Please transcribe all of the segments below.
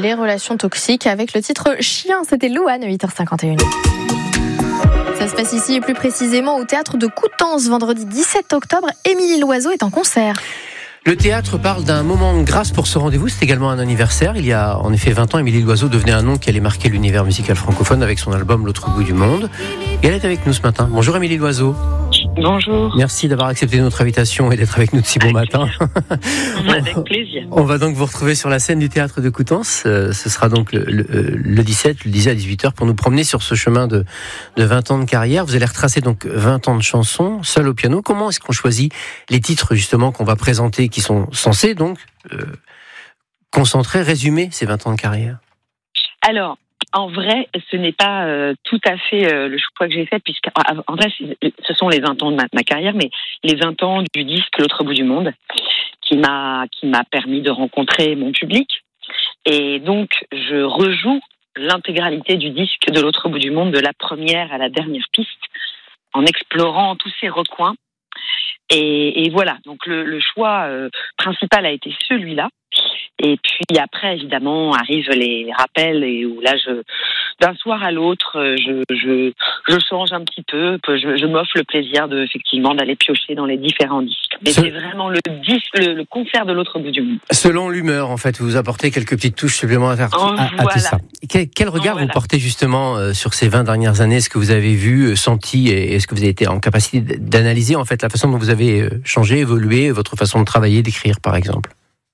les relations toxiques avec le titre Chien. C'était Louane, 8h51. Ça se passe ici et plus précisément au théâtre de Coutances. Vendredi 17 octobre, Émilie Loiseau est en concert. Le théâtre parle d'un moment de grâce pour ce rendez-vous. C'est également un anniversaire. Il y a en effet 20 ans, Émilie Loiseau devenait un nom qui allait marquer l'univers musical francophone avec son album L'autre bout du monde. Et elle est avec nous ce matin. Bonjour Émilie Loiseau. Bonjour. Merci d'avoir accepté notre invitation et d'être avec nous de si bon matin. Avec plaisir. On va donc vous retrouver sur la scène du théâtre de Coutances. Ce sera donc le 17, le 10 à 18h pour nous promener sur ce chemin de 20 ans de carrière. Vous allez retracer donc 20 ans de chansons, seul au piano. Comment est-ce qu'on choisit les titres justement qu'on va présenter, qui sont censés donc concentrer, résumer ces 20 ans de carrière? Alors, en vrai, ce n'est pas tout à fait le choix que j'ai fait, puisqu'en vrai, ce sont les 20 ans de ma carrière, mais les 20 ans du disque L'autre bout du monde, qui m'a permis de rencontrer mon public. Et donc, je rejoue l'intégralité du disque de L'autre bout du monde, de la première à la dernière piste, en explorant tous ces recoins. Et voilà, donc le choix principal a été celui-là. Et puis après, évidemment, arrivent les rappels et où là, d'un soir à l'autre, je change un petit peu, je m'offre le plaisir effectivement d'aller piocher dans les différents disques. Mais c'est vraiment le concert de L'autre bout du monde. Selon l'humeur, en fait, vous apportez quelques petites touches supplémentaires à tout ça. Quel regard vous portez justement sur ces 20 dernières années? Est-ce que vous avez vu, senti, et est-ce que vous avez été en capacité d'analyser en fait la façon dont vous avez changé, évolué, votre façon de travailler, d'écrire par exemple?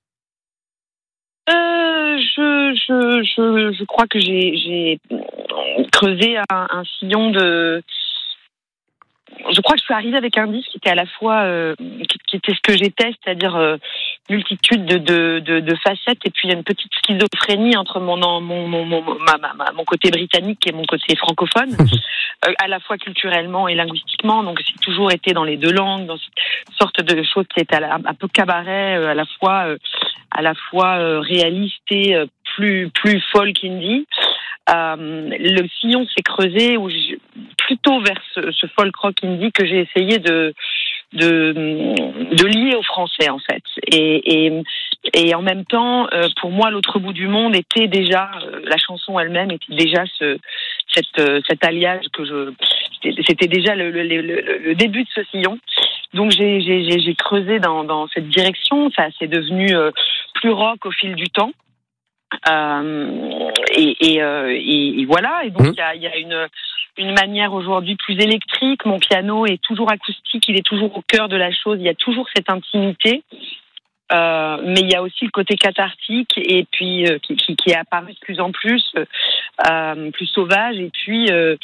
Je crois que j'ai creusé un sillon de... Je crois que je suis arrivée avec un disque qui était à la fois qui était ce que j'étais, c'est-à-dire multitude de facettes, et puis il y a une petite schizophrénie entre mon côté britannique et mon côté francophone, à la fois culturellement et linguistiquement. Donc j'ai toujours été dans les deux langues, dans cette sorte de chose qui est un peu cabaret, à la fois réaliste et plus folk indie. Le sillon s'est creusé plutôt vers ce folk rock indie que j'ai essayé de lier au français en fait. Et en même temps, pour moi, L'autre bout du monde était déjà, la chanson elle-même était déjà cet alliage c'était déjà le début de ce sillon. Donc j'ai creusé dans cette direction. Ça c'est devenu plus rock au fil du temps. Et voilà. Et donc il y a une manière aujourd'hui plus électrique. Mon piano est toujours acoustique, il est toujours au cœur de la chose. Il y a toujours cette intimité, mais il y a aussi le côté cathartique et puis qui est apparu de plus en plus, plus sauvage. Et puis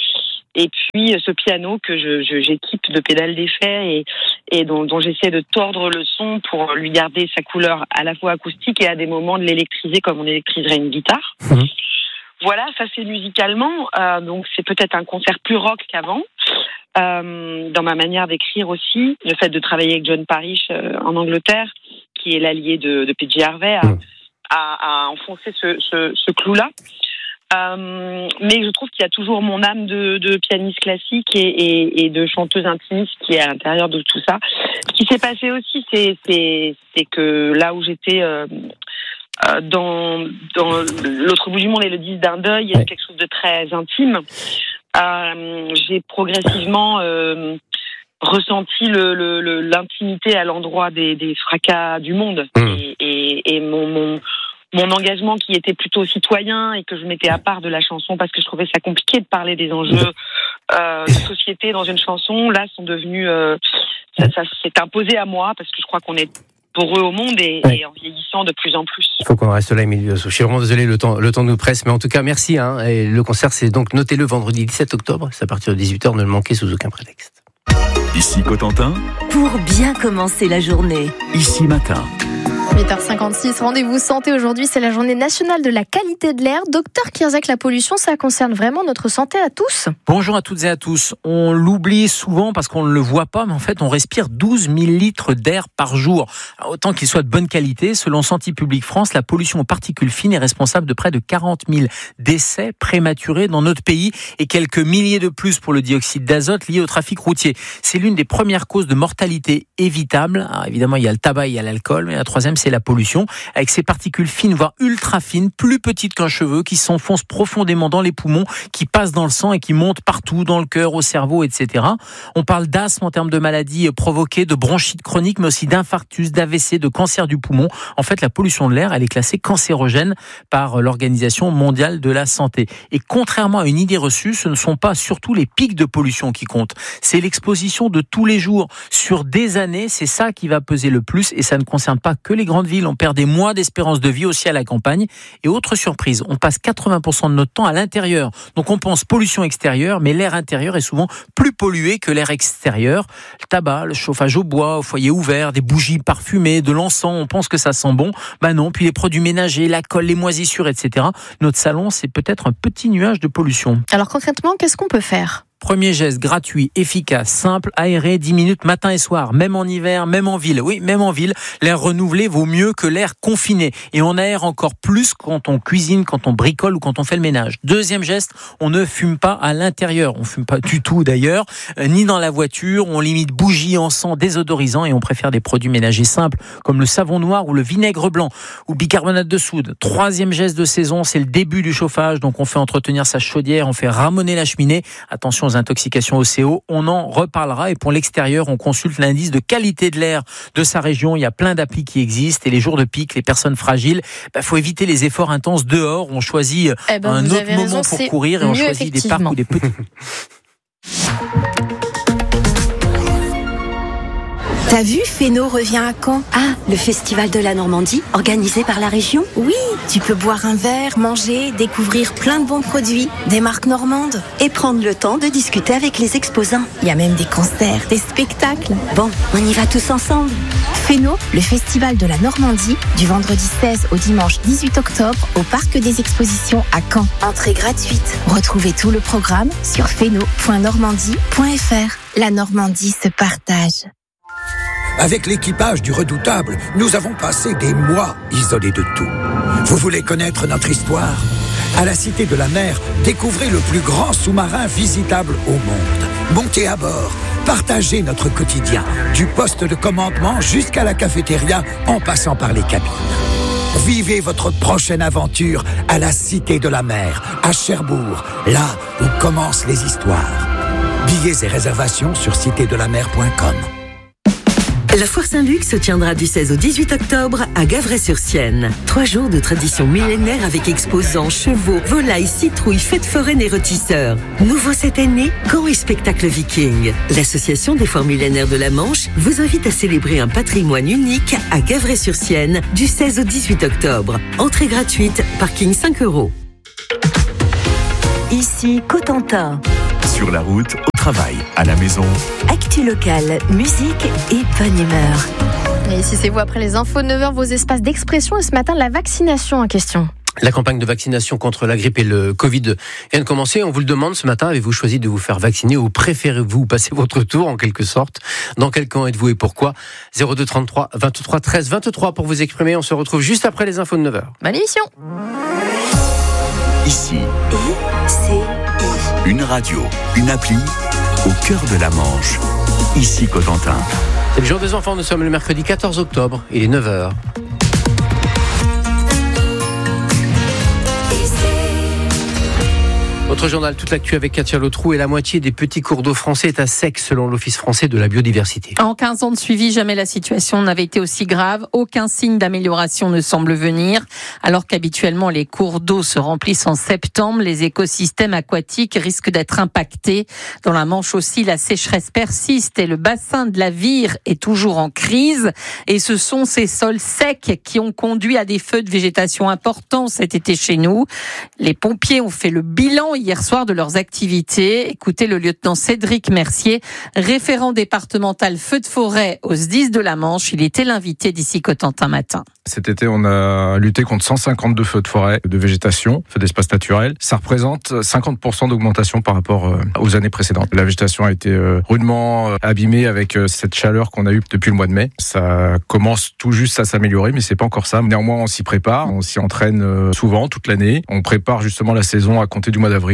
ce piano que j'équipe de pédales d'effet et dont j'essaie de tordre le son pour lui garder sa couleur à la fois acoustique et à des moments de l'électriser comme on électriserait une guitare. Voilà, ça c'est musicalement. Donc c'est peut-être un concert plus rock qu'avant. Dans ma manière d'écrire aussi, le fait de travailler avec John Parrish en Angleterre, qui est l'allié de P.J. Harvey, a enfoncé ce clou-là. Mais je trouve qu'il y a toujours mon âme de pianiste classique et de chanteuse intimiste qui est à l'intérieur de tout ça. Ce qui s'est passé aussi, c'est que là où j'étais dans L'autre bout du monde et le disque d'un deuil, il y a quelque chose de très intime. J'ai progressivement ressenti l'intimité à l'endroit des fracas du monde et mon engagement qui était plutôt citoyen et que je mettais à part de la chanson parce que je trouvais ça compliqué de parler des enjeux de société dans une chanson, là sont devenus ça s'est imposé à moi parce que je crois qu'on est poreux au monde et en vieillissant de plus en plus. Il faut qu'on reste là, Émilie Loiseau. Je suis vraiment désolé, le temps nous presse, mais en tout cas merci. Et le concert, c'est donc, notez-le, vendredi 17 octobre, c'est à partir de 18h, ne le manquez sous aucun prétexte. Ici Cotentin. Pour bien commencer la journée. Ici Matin. 8h56, rendez-vous santé aujourd'hui, c'est la journée nationale de la qualité de l'air. Docteur Kierzek, la pollution, ça concerne vraiment notre santé à tous? Bonjour à toutes et à tous. On l'oublie souvent parce qu'on ne le voit pas, mais en fait, on respire 12 000 litres d'air par jour. Autant qu'il soit de bonne qualité, selon Santé publique France, la pollution aux particules fines est responsable de près de 40 000 décès prématurés dans notre pays et quelques milliers de plus pour le dioxyde d'azote lié au trafic routier. C'est l'une des premières causes de mortalité évitable. Alors, évidemment, il y a le tabac, il y a l'alcool, mais la troisième, c'est c'est la pollution, avec ces particules fines, voire ultra fines, plus petites qu'un cheveu, qui s'enfoncent profondément dans les poumons, qui passent dans le sang et qui montent partout, dans le cœur, au cerveau, etc. On parle d'asthme en termes de maladies provoquées, de bronchite chronique, mais aussi d'infarctus, d'AVC, de cancer du poumon. En fait, la pollution de l'air, elle est classée cancérogène par l'Organisation mondiale de la santé. Et contrairement à une idée reçue, ce ne sont pas surtout les pics de pollution qui comptent. C'est l'exposition de tous les jours sur des années. C'est ça qui va peser le plus et ça ne concerne pas que les grandes villes. On perd des mois d'espérance de vie aussi à la campagne. Et autre surprise, on passe 80% de notre temps à l'intérieur. Donc on pense pollution extérieure, mais l'air intérieur est souvent plus pollué que l'air extérieur. Le tabac, le chauffage au bois, au foyer ouvert, des bougies parfumées, de l'encens, on pense que ça sent bon. Ben non, puis les produits ménagers, la colle, les moisissures, etc. Notre salon, c'est peut-être un petit nuage de pollution. Alors concrètement, qu'est-ce qu'on peut faire ? Premier geste gratuit, efficace, simple, aéré, 10 minutes matin et soir, même en hiver, même en ville. Oui, même en ville, l'air renouvelé vaut mieux que l'air confiné. Et on aère encore plus quand on cuisine, quand on bricole ou quand on fait le ménage. Deuxième geste, on ne fume pas à l'intérieur. On fume pas du tout d'ailleurs, ni dans la voiture. On limite bougies, encens, désodorisants et on préfère des produits ménagers simples comme le savon noir ou le vinaigre blanc ou bicarbonate de soude. Troisième geste de saison, c'est le début du chauffage. Donc on fait entretenir sa chaudière, on fait ramoner la cheminée. Attention aux intoxications au CO, on en reparlera. Et pour l'extérieur, on consulte l'indice de qualité de l'air de sa région. Il y a plein d'applis qui existent et les jours de pic, les personnes fragiles, faut éviter les efforts intenses dehors. On choisit un autre moment pour courir et on choisit des parcs ou des petits. T'as vu, Fesneau revient à Caen. Ah, le festival de la Normandie, organisé par la région. Oui, tu peux boire un verre, manger, découvrir plein de bons produits, des marques normandes. Et prendre le temps de discuter avec les exposants. Il y a même des concerts, des spectacles. Bon, on y va tous ensemble. Fesneau, le festival de la Normandie, du vendredi 16 au dimanche 18 octobre, au Parc des Expositions à Caen. Entrée gratuite. Retrouvez tout le programme sur fesneau.normandie.fr. La Normandie se partage. Avec l'équipage du Redoutable, nous avons passé des mois isolés de tout. Vous voulez connaître notre histoire ? À la Cité de la Mer, découvrez le plus grand sous-marin visitable au monde. Montez à bord, partagez notre quotidien, du poste de commandement jusqu'à la cafétéria en passant par les cabines. Vivez votre prochaine aventure à la Cité de la Mer, à Cherbourg, là où commencent les histoires. Billets et réservations sur citédelamer.com. La Foire Saint-Luc se tiendra du 16 au 18 octobre à Gavray-sur-Sienne. 3 jours de tradition millénaire avec exposants, chevaux, volailles, citrouilles, fêtes foraines et rôtisseurs. Nouveau cette année, camp et spectacle viking. L'Association des foires millénaires de la Manche vous invite à célébrer un patrimoine unique à Gavray-sur-Sienne du 16 au 18 octobre. Entrée gratuite, parking 5 €. Ici, Cotentin. Sur la route, au travail, à la maison. Actu locale, musique et bonne humeur. Et ici, c'est vous après les infos de 9h, vos espaces d'expression. Et ce matin, la vaccination en question. La campagne de vaccination contre la grippe et le Covid vient de commencer. On vous le demande ce matin. Avez-vous choisi de vous faire vacciner ou préférez-vous passer votre tour en quelque sorte ? Dans quel camp êtes-vous et pourquoi ? 02 33 23 13 23 pour vous exprimer. On se retrouve juste après les infos de 9h. Bonne émission. Ici, une radio, une appli au cœur de la Manche. Ici Cotentin. C'est le jour des enfants. Nous sommes le mercredi 14 octobre. Il est 9h. Votre journal, toute l'actu avec Katia Lotrou et la moitié des petits cours d'eau français est à sec selon l'Office français de la biodiversité. En 15 ans de suivi, jamais la situation n'avait été aussi grave. Aucun signe d'amélioration ne semble venir. Alors qu'habituellement les cours d'eau se remplissent en septembre, les écosystèmes aquatiques risquent d'être impactés. Dans la Manche aussi, la sécheresse persiste et le bassin de la Vire est toujours en crise. Et ce sont ces sols secs qui ont conduit à des feux de végétation importants cet été chez nous. Les pompiers ont fait le bilan hier soir de leurs activités. Écoutez le lieutenant Cédric Mercier, référent départemental feux de forêt au SDIS de la Manche. Il était l'invité d'ici Cotentin matin. Cet été, on a lutté contre 152 feux de forêt, de végétation, feux d'espace naturel. Ça représente 50% d'augmentation par rapport aux années précédentes. La végétation a été rudement abîmée avec cette chaleur qu'on a eue depuis le mois de mai. Ça commence tout juste à s'améliorer, mais c'est pas encore ça. Néanmoins, on s'y prépare, on s'y entraîne souvent toute l'année. On prépare justement la saison à compter du mois d'avril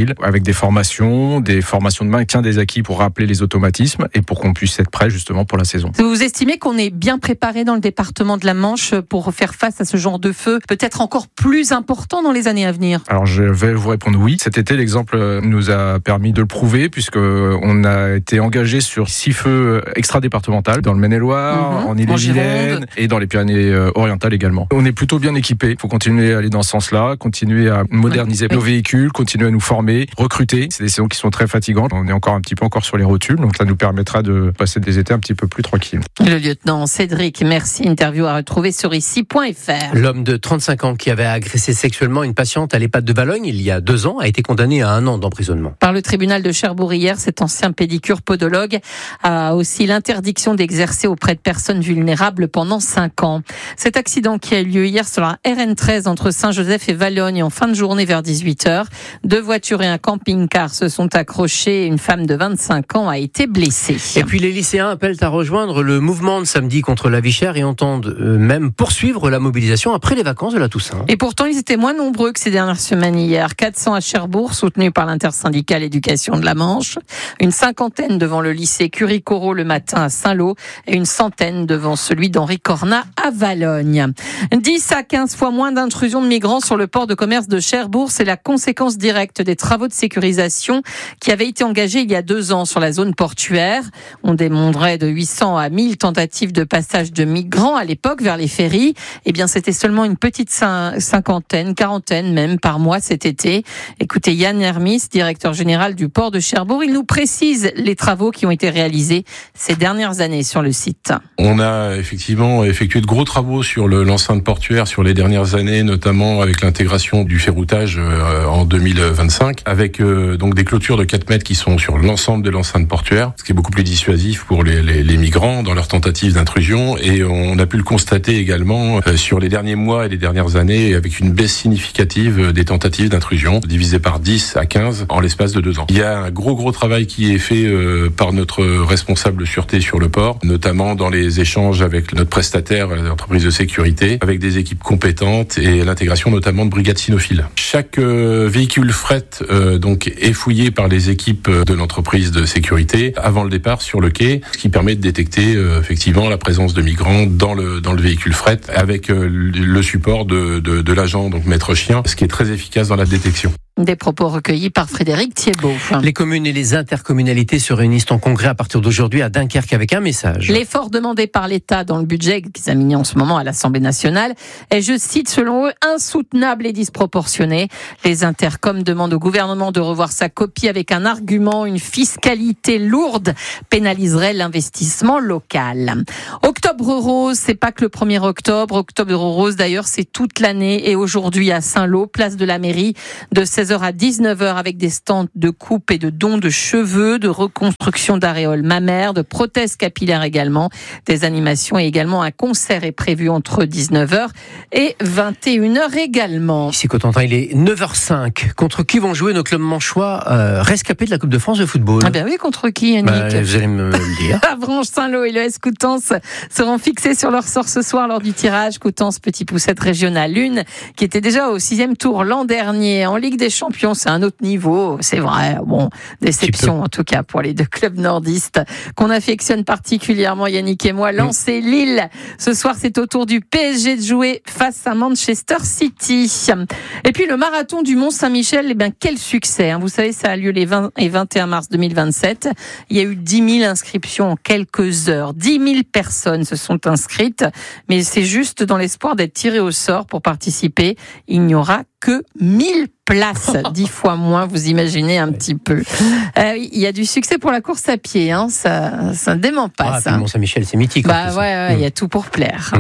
avril, avec des formations de maintien des acquis pour rappeler les automatismes et pour qu'on puisse être prêt justement pour la saison. Vous estimez qu'on est bien préparé dans le département de la Manche pour faire face à ce genre de feu, peut-être encore plus important dans les années à venir? Alors je vais vous répondre oui. Cet été, l'exemple nous a permis de le prouver puisque on a été engagé sur 6 feux extra-départementaux dans le Maine-et-Loire, en Ille-et-Vilaine et dans les Pyrénées-Orientales également. On est plutôt bien équipés. Il faut continuer à aller dans ce sens-là, continuer à moderniser nos véhicules, continuer à nous former, recruter. C'est des saisons qui sont très fatigantes. On est encore un petit peu sur les rotules, donc ça nous permettra de passer des étés un petit peu plus tranquilles. Le lieutenant Cédric, merci. Interview à retrouver sur ici.fr. L'homme de 35 ans qui avait agressé sexuellement une patiente à l'EHPAD de Valognes il y a 2 ans a été condamné à 1 an d'emprisonnement. Par le tribunal de Cherbourg hier, cet ancien pédicure podologue a aussi l'interdiction d'exercer auprès de personnes vulnérables pendant 5 ans. Cet accident qui a eu lieu hier sur la RN13 entre Saint-Joseph et Valognes en fin de journée vers 18h. 2 voitures et un camping-car se sont accrochés. Une femme de 25 ans a été blessée. Et puis les lycéens appellent à rejoindre le mouvement de samedi contre la vie chère et entendent même poursuivre la mobilisation après les vacances de la Toussaint. Et pourtant, ils étaient moins nombreux que ces dernières semaines hier. 400 à Cherbourg, soutenus par l'intersyndicale éducation de la Manche. Une 50aine devant le lycée Curie-Corot le matin à Saint-Lô et une 100aine devant celui d'Henri Cornat à Valognes. 10 à 15 fois moins d'intrusions de migrants sur le port de commerce de Cherbourg. C'est la conséquence directe des travaux de sécurisation qui avaient été engagés il y a 2 ans sur la zone portuaire. On démontrait de 800 à 1000 tentatives de passage de migrants à l'époque vers les ferries. Eh bien, c'était seulement une petite 50aine, 40aine même par mois cet été. Écoutez Yann Hermis, directeur général du port de Cherbourg. Il nous précise les travaux qui ont été réalisés ces dernières années sur le site. On a effectivement effectué de gros travaux sur l'enceinte portuaire sur les dernières années, notamment avec l'intégration du ferroutage en 2025, avec donc des clôtures de 4 mètres qui sont sur l'ensemble de l'enceinte portuaire, ce qui est beaucoup plus dissuasif pour les migrants dans leur tentative d'intrusion. Et on a pu le constater également sur les derniers mois et les dernières années, avec une baisse significative des tentatives d'intrusion, divisé par 10 à 15 en l'espace de 2 ans. Il y a un gros travail qui est fait par notre responsable de sûreté sur le port, notamment dans les échanges avec notre prestataire, l'entreprise de sécurité, avec des équipes compétentes et l'intégration notamment de brigades cynophiles. Chaque véhicule fret donc est fouillé par les équipes de l'entreprise de sécurité avant le départ sur le quai, ce qui permet de détecter effectivement la présence de migrants dans le véhicule fret avec le support de l'agent, donc maître chien, ce qui est très efficace dans la détection. Des propos recueillis par Frédéric Thiebaud. Les communes et les intercommunalités se réunissent en congrès à partir d'aujourd'hui à Dunkerque avec un message. L'effort demandé par l'État dans le budget examiné en ce moment à l'Assemblée nationale est, je cite, selon eux, insoutenable et disproportionné. Les intercoms demandent au gouvernement de revoir sa copie avec un argument, une fiscalité lourde pénaliserait l'investissement local. Octobre rose, c'est pas que le 1er octobre. Octobre rose, d'ailleurs, c'est toute l'année. Et aujourd'hui, à Saint-Lô, place de la mairie, de 16h à 19h avec des stands de coupe et de dons de cheveux, de reconstruction d'aréoles mammaires, de prothèses capillaires également, des animations et également un concert est prévu entre 19h et 21h également. Ici Cotentin, il est 9h05. Contre qui vont jouer nos clubs manchois rescapés de la Coupe de France de football? Ah ben oui, contre qui, Yannick? Vous allez me le dire. Avranches, Saint-Lô et le S Coutances seront fixés sur leur sort ce soir lors du tirage. Coutances, petit poussette régionale 1, qui était déjà au 6e tour l'an dernier. En Ligue des Champions, c'est un autre niveau, c'est vrai. Bon, déception en tout cas pour les 2 clubs nordistes qu'on affectionne particulièrement, Yannick et moi. Lens et Lille. Ce soir, c'est au tour du PSG de jouer face à Manchester City. Et puis le marathon du Mont-Saint-Michel, eh bien quel succès. Vous savez, ça a lieu les 20 et 21 mars 2027. Il y a eu 10 000 inscriptions en quelques heures. 10 000 personnes se sont inscrites, mais c'est juste dans l'espoir d'être tirées au sort pour participer. Il n'y aura que 1000 places, 10 fois moins, vous imaginez un petit peu. Il y a du succès pour la course à pied, ça ne dément pas. Ça. Mont-Saint-Michel, c'est mythique. Il y a tout pour plaire.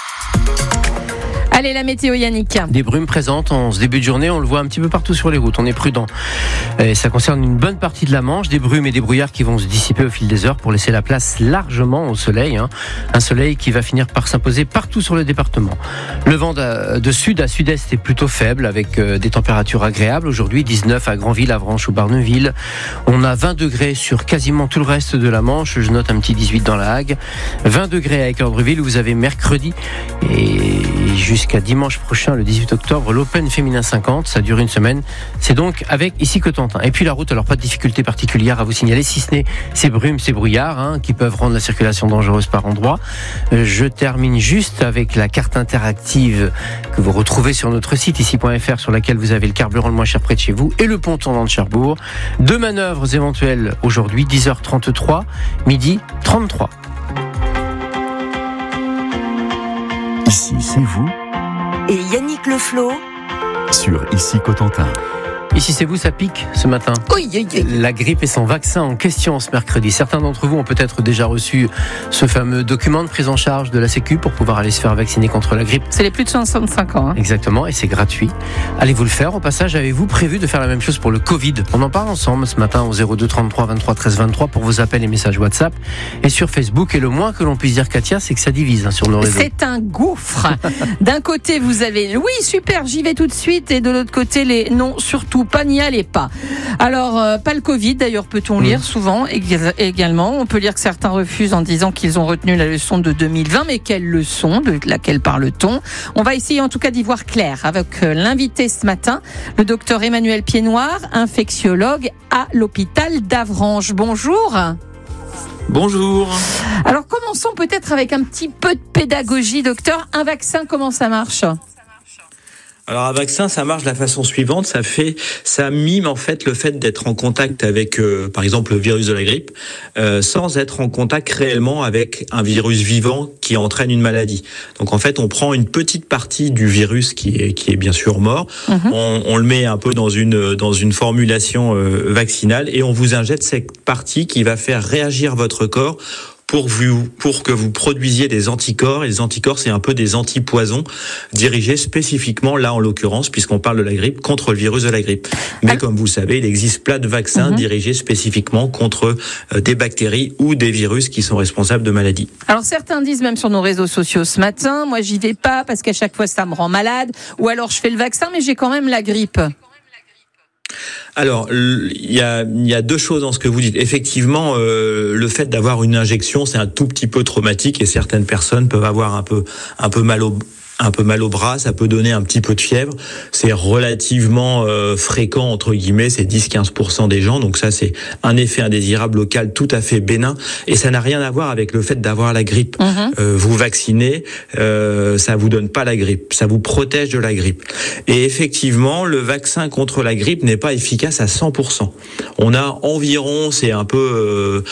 Allez, la météo, Yannick. Des brumes présentes en ce début de journée, on le voit un petit peu partout sur les routes, on est prudent. Et ça concerne une bonne partie de la Manche, des brumes et des brouillards qui vont se dissiper au fil des heures pour laisser la place largement au soleil. Un soleil qui va finir par s'imposer partout sur le département. Le vent de sud à sud-est est plutôt faible avec des températures agréables. Aujourd'hui, 19 à Granville, Avranches ou Barneville. On a 20 degrés sur quasiment tout le reste de la Manche. Je note un petit 18 dans la Hague. 20 degrés avec Ordreville où vous avez mercredi et jusqu'à jusqu'à dimanche prochain, le 18 octobre, l'Open Féminin 50. Ça dure une semaine. C'est donc avec ici Cotentin. Et puis la route, alors pas de difficulté particulière à vous signaler, si ce n'est ces brumes, ces brouillards qui peuvent rendre la circulation dangereuse par endroits. Je termine juste avec la carte interactive que vous retrouvez sur notre site ici.fr, sur laquelle vous avez le carburant le moins cher près de chez vous et le pont tournant de Cherbourg. 2 manœuvres éventuelles aujourd'hui, 10h33, midi 33. Ici, c'est vous. Et Yannick Le Floh Sur Ici Cotentin. Ici c'est vous, ça pique ce matin. Oui. La grippe et son vaccin en question ce mercredi. Certains d'entre vous ont peut-être déjà reçu ce fameux document de prise en charge de la Sécu pour pouvoir aller se faire vacciner contre la grippe. C'est les plus de 65 ans. Exactement, et c'est gratuit. Allez-vous le faire. Au passage, avez-vous prévu de faire la même chose pour le Covid ? On en parle ensemble ce matin au 02 33 23 13 23 pour vos appels et messages WhatsApp et sur Facebook. Et le moins que l'on puisse dire, Katia, c'est que ça divise sur nos réseaux. C'est un gouffre. D'un côté, vous avez oui, super, j'y vais tout de suite, et de l'autre côté, les non, surtout pas, n'y allez pas. Alors, pas le Covid, d'ailleurs, peut-on lire souvent également. On peut lire que certains refusent en disant qu'ils ont retenu la leçon de 2020, mais quelle leçon, de laquelle parle-t-on ? On va essayer en tout cas d'y voir clair avec l'invité ce matin, le docteur Emmanuel Piednoir, infectiologue à l'hôpital d'Avranches. Bonjour. Bonjour. Alors, commençons peut-être avec un petit peu de pédagogie, docteur. Un vaccin, comment ça marche ? Alors un vaccin, ça marche de la façon suivante, ça mime en fait le fait d'être en contact avec, par exemple, le virus de la grippe, sans être en contact réellement avec un virus vivant qui entraîne une maladie. Donc en fait, on prend une petite partie du virus qui est bien sûr mort, on le met un peu dans une formulation vaccinale et on vous injecte cette partie qui va faire réagir votre corps pour que vous produisiez des anticorps. Et les anticorps, c'est un peu des antipoisons dirigés spécifiquement, là en l'occurrence, puisqu'on parle de la grippe, contre le virus de la grippe. Mais comme vous le savez, il existe plein de vaccins dirigés spécifiquement contre des bactéries ou des virus qui sont responsables de maladies. Alors certains disent même sur nos réseaux sociaux ce matin, moi j'y vais pas parce qu'à chaque fois ça me rend malade, ou alors je fais le vaccin mais j'ai quand même la grippe. Alors, il y a deux choses dans ce que vous dites. Effectivement, le fait d'avoir une injection, c'est un tout petit peu traumatique et certaines personnes peuvent avoir un peu mal au bras, ça peut donner un petit peu de fièvre. C'est relativement fréquent, entre guillemets, c'est 10-15% des gens. Donc ça, c'est un effet indésirable local tout à fait bénin. Et ça n'a rien à voir avec le fait d'avoir la grippe. Vous vaccinez, ça vous donne pas la grippe. Ça vous protège de la grippe. Et effectivement, le vaccin contre la grippe n'est pas efficace à 100%. On a environ, c'est un peu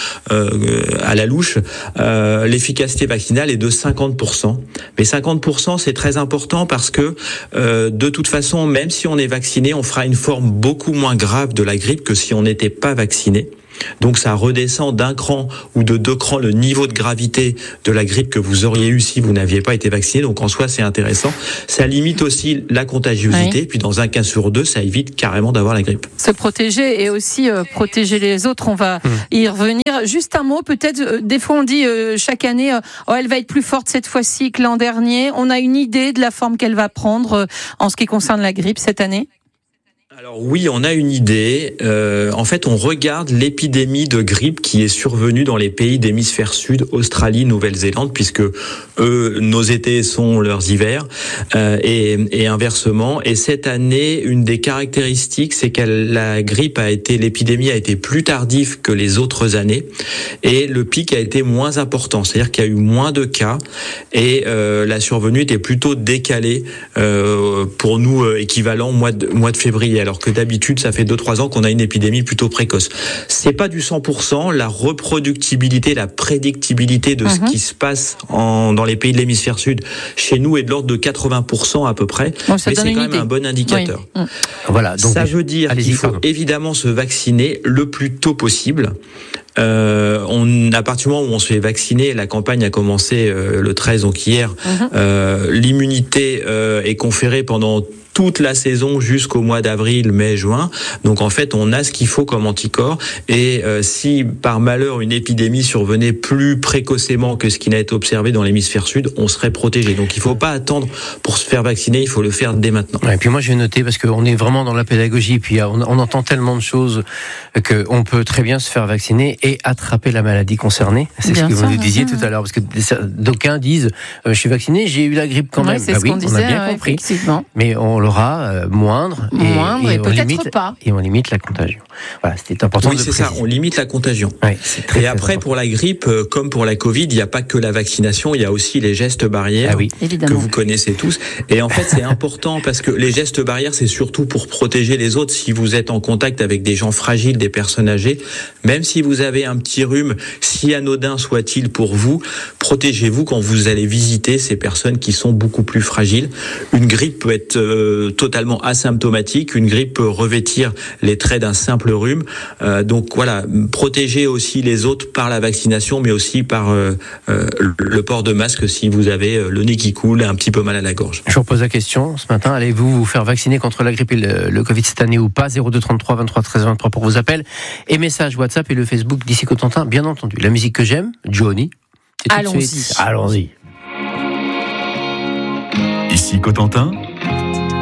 à la louche, l'efficacité vaccinale est de 50%. Mais 50%, c'est très important parce que de toute façon, même si on est vacciné, on fera une forme beaucoup moins grave de la grippe que si on n'était pas vacciné. Donc ça redescend d'un cran ou de 2 crans le niveau de gravité de la grippe que vous auriez eu si vous n'aviez pas été vacciné. Donc en soi, c'est intéressant. Ça limite aussi la contagiosité. Puis dans un cas sur 2, ça évite carrément d'avoir la grippe. Se protéger et aussi protéger les autres. On va y revenir. Juste un mot, peut-être, des fois on dit chaque année, elle va être plus forte cette fois-ci que l'an dernier. On a une idée de la forme qu'elle va prendre en ce qui concerne la grippe cette année ? Alors oui, on a une idée. En fait, on regarde l'épidémie de grippe qui est survenue dans les pays d'hémisphère sud, Australie, Nouvelle-Zélande, puisque eux, nos étés sont leurs hivers, et inversement. Et cette année, une des caractéristiques, c'est que l'épidémie a été plus tardive que les autres années, et le pic a été moins important. C'est-à-dire qu'il y a eu moins de cas, et la survenue était plutôt décalée pour nous, équivalent mois de février. Alors que d'habitude, ça fait 2-3 ans qu'on a une épidémie plutôt précoce. C'est pas du 100%. La reproductibilité, la prédictibilité de ce qui se passe dans les pays de l'hémisphère sud, chez nous, est de l'ordre de 80% à peu près. Mais c'est quand même un bon indicateur. Oui. Voilà, donc ça veut dire qu'il faut évidemment se vacciner le plus tôt possible. À partir du moment où on se fait vacciner, la campagne a commencé le 13, donc hier, l'immunité est conférée pendant toute la saison jusqu'au mois d'avril, mai, juin. Donc en fait, on a ce qu'il faut comme anticorps. Et si par malheur une épidémie survenait plus précocement que ce qui n'a été observé dans l'hémisphère sud, on serait protégé. Donc il ne faut pas attendre pour se faire vacciner, il faut le faire dès maintenant. Ouais, et puis moi je vais noter, parce qu'on est vraiment dans la pédagogie, et puis on entend tellement de choses qu'on peut très bien se faire vacciner et attraper la maladie concernée. C'est ce que vous nous disiez tout à l'heure, parce que d'aucuns disent je suis vacciné, j'ai eu la grippe quand même. C'est ce qu'on disait, on a bien compris. Mais on l'aura moindre et peut-être limite, pas. Et on limite la contagion. Voilà, c'était important de préciser. Oui, c'est ça, on limite la contagion. Ouais, c'est très, et très après, important. pour la grippe, comme pour la Covid, il n'y a pas que la vaccination, il y a aussi les gestes barrières que vous connaissez tous. Et en fait, c'est important parce que les gestes barrières, c'est surtout pour protéger les autres. Si vous êtes en contact avec des gens fragiles, des personnes âgées, même si vous avez un petit rhume, si anodin soit-il pour vous, protégez-vous quand vous allez visiter ces personnes qui sont beaucoup plus fragiles. Une grippe peut être totalement asymptomatique, une grippe peut revêtir les traits d'un simple rhume. Donc voilà, protégez aussi les autres par la vaccination, mais aussi par le port de masque si vous avez le nez qui coule et un petit peu mal à la gorge. Je vous repose la question ce matin, allez-vous vous faire vacciner contre la grippe et le Covid cette année ou pas? 02 33 23 13 23 pour vos appels et messages WhatsApp et le Facebook d'ici Cotentin, bien entendu. La musique que j'aime, Johnny. Allons-y. Allons-y. Ici Cotentin,